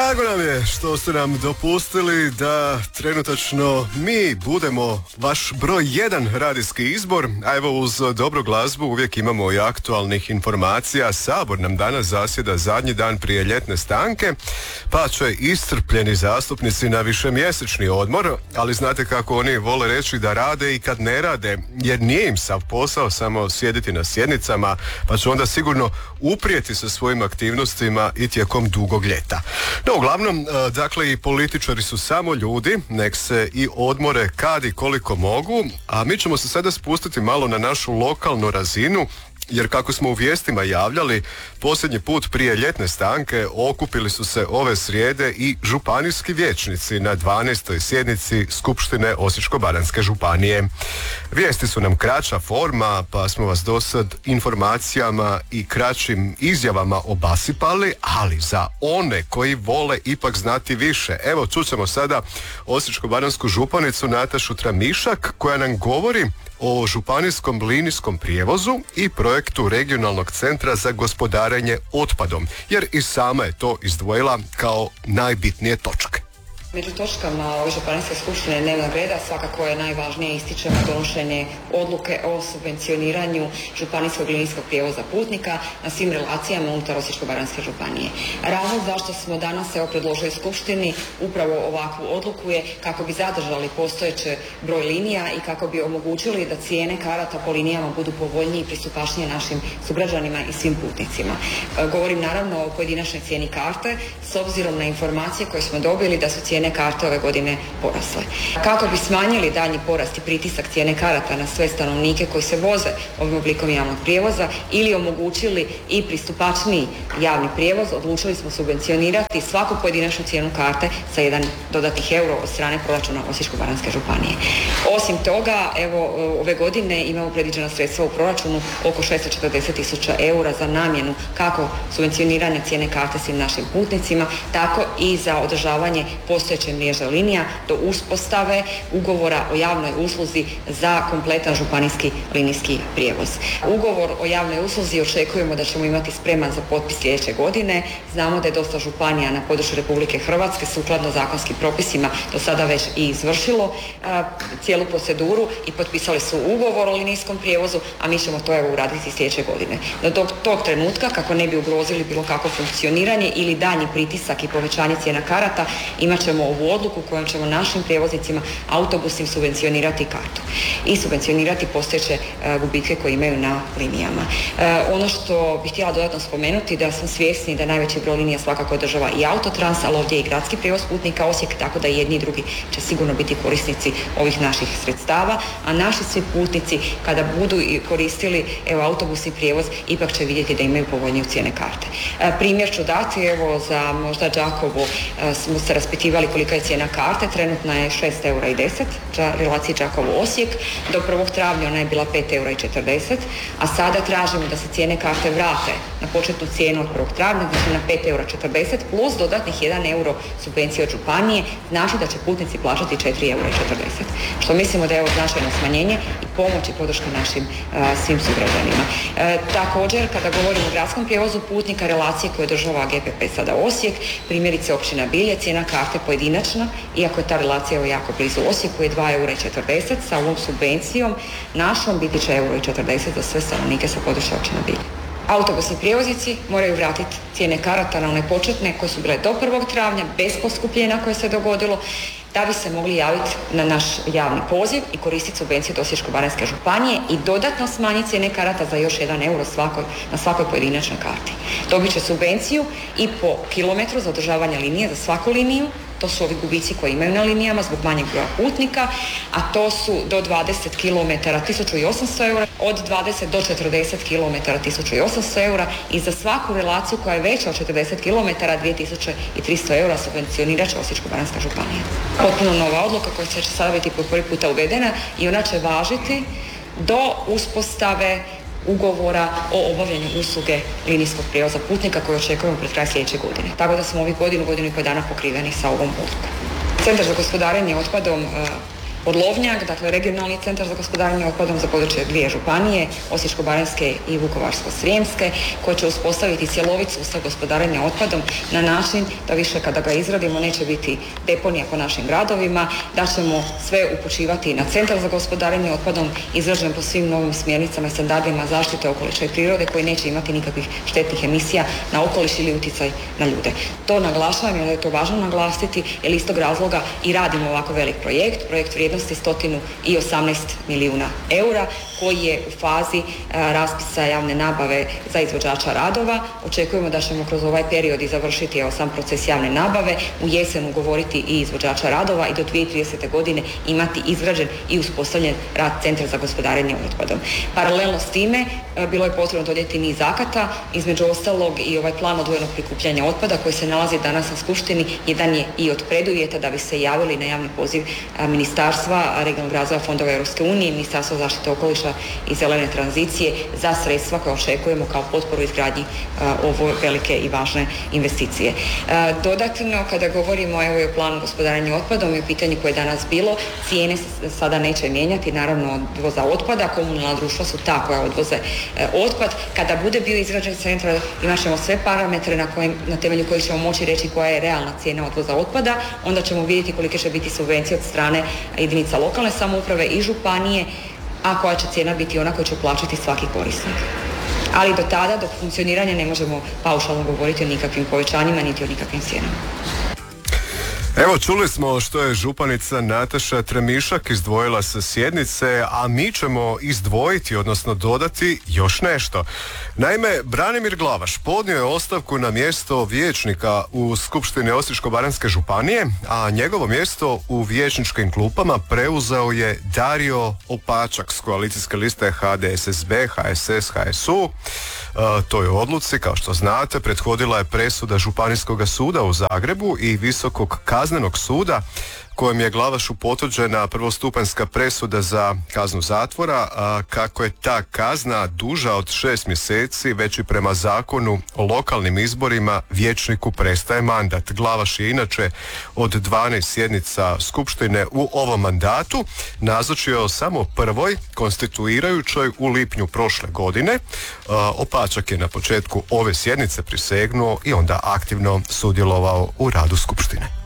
Drago nam je što ste nam dopustili da trenutačno mi budemo vaš broj 1 radijski izbor, a evo uz dobru glazbu uvijek imamo i aktualnih informacija. Sabor nam danas zasjeda zadnji dan prije ljetne stanke, pa će iscrpljeni zastupnici na višemjesečni odmor, ali znate kako oni vole reći da rade i kad ne rade, jer nije im sav posao samo sjediti na sjednicama, pa će onda sigurno uprijeti sa svojim aktivnostima i tijekom dugog ljeta. No, uglavnom, dakle, i političari su samo ljudi, nek se i odmore kad i koliko mogu, a mi ćemo se sada spustiti malo na našu lokalnu razinu, jer kako smo u vijestima javljali, posljednji put prije ljetne stanke okupili su se ove srijede i županijski vijećnici na 12. sjednici Skupštine Osječko-baranjske županije. Vijesti su nam kraća forma, pa smo vas dosad informacijama i kraćim izjavama obasipali, ali za one koji vole ipak znati više, evo čućemo sada Osječko-baranjsku županicu Natašu Tramišak koja nam govori o županijskom linijskom prijevozu i projektu regionalnog centra za gospodarenje otpadom, jer i sama je to izdvojila kao najbitnije točke. Među točkama ove županijske skupštine dnevnog reda svakako je najvažnije ističemo donošenje odluke o subvencioniranju županijskog linijskog prijevoza putnika na svim relacijama unutar Osječko-baranjske županije. Razlog zašto smo danas predložili skupštini upravo ovakvu odluku je kako bi zadržali postojeći broj linija i kako bi omogućili da cijene karata po linijama budu povoljnije i pristupačnije našim sugrađanima i svim putnicima. Govorim naravno o pojedinačnoj cijeni karte s obzirom na informacije koje smo dobili da su cijene karte ove godine porasle. Kako bi smanjili daljnji porast i pritisak cijene karata na sve stanovnike koji se voze ovim oblikom javnog prijevoza ili omogućili i pristupačniji javni prijevoz, odlučili smo subvencionirati svaku pojedinačnu cijenu karte sa 1 dodatnih euro od strane proračuna Osječko-baranjske županije. Osim toga, evo ove godine imamo predviđena sredstva u proračunu oko 640.000 eura za namjenu kako subvencioniranja cijene karte svim našim putnicima, tako i za održavanje postojeće mreže linija do uspostave ugovora o javnoj usluzi za kompletan županijski linijski prijevoz. Ugovor o javnoj usluzi očekujemo da ćemo imati spreman za potpis sljedeće godine. Znamo da je dosta županija na području Republike Hrvatske sukladno zakonskim propisima do sada već i izvršilo cijelu proceduru i potpisali su ugovor o linijskom prijevozu, a mi ćemo to uraditi sljedeće godine. Do tog trenutka, kako ne bi ugrozili bilo kakvo funkcioniranje ili daljnji pritisak i povećanje cijena karata, imat ćemo ovu odluku kojom ćemo našim prijevoznicima autobusnim subvencionirati kartu i subvencionirati postojeće gubitke koje imaju na linijama. Ono što bih htjela dodatno spomenuti da smo svjesni da najveći broj linija svakako održava i Autotrans, ali ovdje i gradski prijevoz putnika Osijek, tako da i jedni i drugi će sigurno biti korisnici ovih naših sredstava, a naši svi putnici kada budu koristili autobusni prijevoz ipak će vidjeti da imaju povoljnije cijene karte. Primjer ću dati, za možda Đakovo smo se raspitivali kolika je cijena karte, trenutna je 6,10 eura za relaciji Đakovo-Osijek, do 1. travnja ona je bila 5,40 eura, a sada tražimo da se cijene karte vrate na početnu cijenu od 1. travnja, znači na 5,40 eura plus dodatnih 1 euro subvencije od županije, znači da će putnici plaćati 4,40 eura, što mislimo da je značajno smanjenje i pomoć i podrška našim svim sugrađanima. Također, kada govorimo o gradskom prijevozu putnika, relacije koje održava GPP sada Osijek, primjerice općina Bilje, cijena karte pojedinačna, iako je ta relacija jako blizu Osijeku, je 2,40 eura, sa ovom subvencijom našom biti će 1,40 eura za sve stanovnike sa područja općine Bilje. Autobusni prijevoznici moraju vratiti cijene karata na one početne koje su bile do 1. travnja, bez poskupljenja koje se dogodilo, da bi se mogli javiti na naš javni poziv i koristiti subvenciju od Osječko-baranjske županije i dodatno smanjiti cijene karata za još 1 euro na svakoj pojedinačnoj karti. Dobit će subvenciju i po kilometru za održavanje linije za svaku liniju, to su ovi gubici koji imaju na linijama zbog manjeg broja putnika, a to su do 20 km 1800 eura, od 20 do 40 km 1800 eura i za svaku relaciju koja je veća od 40 km 2300 eura subvencionirat će Osječko-baranjska županija. Potpuno nova odluka koja će sada biti po prvi puta uvedena i ona će važiti do uspostave ugovora o obavljanju usluge linijskog prijevoza putnika koje očekujemo pred kraj sljedeće godine. Tako da smo ovih godinu i pol dana pokriveni sa ovom odlukom. Centar za gospodarenje otpadom Podlovnjak, dakle regionalni centar za gospodarenje otpadom za područje 2 županije, Osječko-baranjske i Vukovarsko-srijemske, koje će uspostaviti cjelovit sustav gospodarenja otpadom na način da više kada ga izradimo neće biti deponija po našim gradovima, da ćemo sve upućivati na centar za gospodarenje otpadom izrađen po svim novim smjernicama i standardima zaštite okoliša i prirode koji neće imati nikakvih štetnih emisija na okoliš ili utjecaj na ljude. To naglašavam jer je to važno naglasiti jer iz tog razloga i radimo ovako velik projekt vrijednosti 118 milijuna eura koji je u fazi raspisa javne nabave za izvođača radova. Očekujemo da ćemo kroz ovaj period i završiti sam proces javne nabave, u jesen ugovoriti i izvođača radova i do 2030. godine imati izgrađen i uspostavljen rad Centra za gospodarenje otpadom. Paralelno s time bilo je potrebno donijeti niz akata, između ostalog i ovaj plan odvojenog prikupljanja otpada koji se nalazi danas na skupštini, jedan je i od preduvjeta da bi se javili na javni poziv Ministarstva regionalnog razvoja fondova Europske unije i Ministarstva zaštite okoliša i zelene tranzicije za sredstva koje očekujemo kao potporu izgradnji ove velike i važne investicije. Dodatno, kada govorimo evo i o planu gospodarenja otpadom i o pitanju koje je danas bilo, cijene se sada neće mijenjati, naravno odvoza otpada, komunalna društva su ta koja odvoze otpad. Kada bude bio izgrađen centar, imat ćemo sve parametre na temelju kojih ćemo moći reći koja je realna cijena odvoza otpada, onda ćemo vidjeti kolike će biti subvencije od strane jedinica lokalne samouprave i županije, a koja će cijena biti ona koju će plaćati svaki korisnik. Ali do tada, dok funkcioniranja, ne možemo paušalno govoriti o nikakvim povećanjima niti o nikakvim cijenama. Evo, čuli smo što je županica Nataša Tremišak izdvojila sa sjednice, a mi ćemo izdvojiti, odnosno dodati još nešto. Naime, Branimir Glavaš podnio je ostavku na mjesto vijećnika u Skupštini Osječko-baranjske županije, a njegovo mjesto u vijećničkim klupama preuzeo je Dario Opačak s koalicijske liste HDSSB, HSS, HSU. Toj odluci, kao što znate, prethodila je presuda Županijskog suda u Zagrebu i Visokog kaznenog suda kojem je Glavašu potvrđena prvostupanjska presuda za kaznu zatvora, kako je ta kazna duža od 6 mjeseci, već i prema zakonu o lokalnim izborima vijećniku prestaje mandat. Glavaš je inače od 12 sjednica Skupštine u ovom mandatu nazočio samo prvoj konstituirajućoj u lipnju prošle godine. Opačak je na početku ove sjednice prisegnuo i onda aktivno sudjelovao u radu Skupštine.